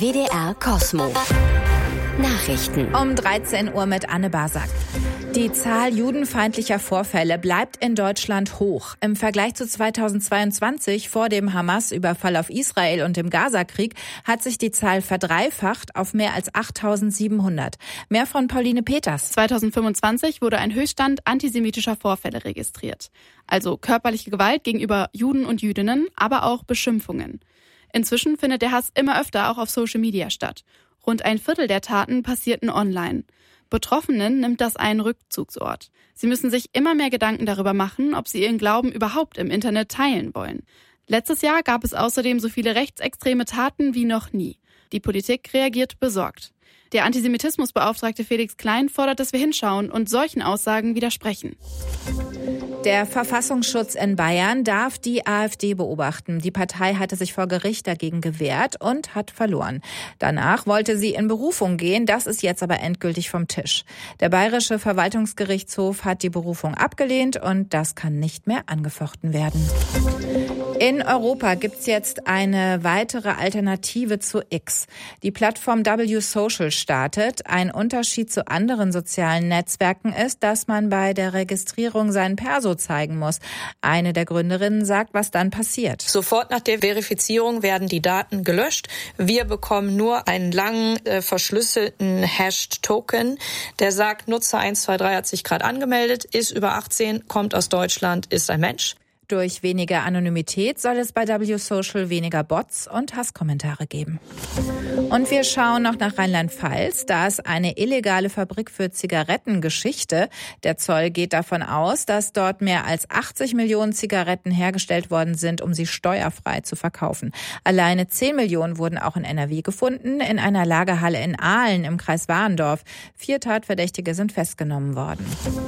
WDR Cosmo. Nachrichten. Um 13 Uhr mit Anne Basak. Die Zahl judenfeindlicher Vorfälle bleibt in Deutschland hoch. Im Vergleich zu 2022 vor dem Hamas-Überfall auf Israel und dem Gaza-Krieg hat sich die Zahl verdreifacht auf mehr als 8.700. Mehr von Pauline Peters. 2025 wurde ein Höchststand antisemitischer Vorfälle registriert. Also körperliche Gewalt gegenüber Juden und Jüdinnen, aber auch Beschimpfungen. Inzwischen findet der Hass immer öfter auch auf Social Media statt. Rund ein Viertel der Taten passierten online. Betroffenen nimmt das einen Rückzugsort. Sie müssen sich immer mehr Gedanken darüber machen, ob sie ihren Glauben überhaupt im Internet teilen wollen. Letztes Jahr gab es außerdem so viele rechtsextreme Taten wie noch nie. Die Politik reagiert besorgt. Der Antisemitismusbeauftragte Felix Klein fordert, dass wir hinschauen und solchen Aussagen widersprechen. Der Verfassungsschutz in Bayern darf die AfD beobachten. Die Partei hatte sich vor Gericht dagegen gewehrt und hat verloren. Danach wollte sie in Berufung gehen, das ist jetzt aber endgültig vom Tisch. Der Bayerische Verwaltungsgerichtshof hat die Berufung abgelehnt und das kann nicht mehr angefochten werden. In Europa gibt's jetzt eine weitere Alternative zu X. Die Plattform W-Social startet. Ein Unterschied zu anderen sozialen Netzwerken ist, dass man bei der Registrierung seinen Perso zeigen muss. Eine der Gründerinnen sagt, was dann passiert. Sofort nach der Verifizierung werden die Daten gelöscht. Wir bekommen nur einen langen, verschlüsselten Hashed-Token, der sagt, Nutzer 123 hat sich gerade angemeldet, ist über 18, kommt aus Deutschland, ist ein Mensch. Durch weniger Anonymität soll es bei W-Social weniger Bots und Hasskommentare geben. Und wir schauen noch nach Rheinland-Pfalz. Da ist eine illegale Fabrik für Zigarettengeschichte. Der Zoll geht davon aus, dass dort mehr als 80 Millionen Zigaretten hergestellt worden sind, um sie steuerfrei zu verkaufen. Alleine 10 Millionen wurden auch in NRW gefunden, in einer Lagerhalle in Ahlen im Kreis Warendorf. 4 Tatverdächtige sind festgenommen worden.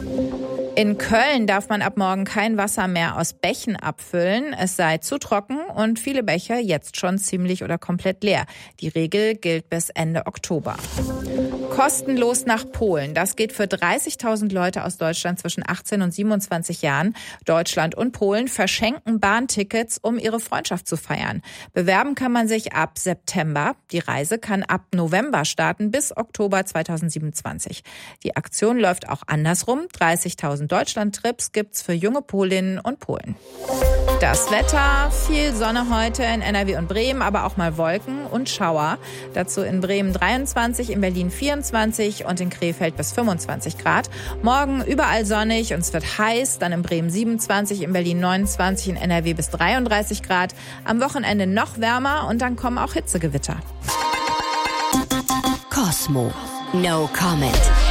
In Köln darf man ab morgen kein Wasser mehr aus Bächen abfüllen. Es sei zu trocken und viele Becher jetzt schon ziemlich oder komplett leer. Die Regel gilt bis Ende Oktober. Kostenlos nach Polen. Das geht für 30.000 Leute aus Deutschland zwischen 18 und 27 Jahren. Deutschland und Polen verschenken Bahntickets, um ihre Freundschaft zu feiern. Bewerben kann man sich ab September. Die Reise kann ab November starten bis Oktober 2027. Die Aktion läuft auch andersrum. 30.000 Deutschland-Trips gibt's für junge Polinnen und Polen. Das Wetter, viel Sonne heute in NRW und Bremen, aber auch mal Wolken und Schauer. Dazu in Bremen 23, in Berlin 24 und in Krefeld bis 25 Grad. Morgen überall sonnig und es wird heiß, dann in Bremen 27, in Berlin 29, in NRW bis 33 Grad. Am Wochenende noch wärmer und dann kommen auch Hitzegewitter. Cosmo. No comment.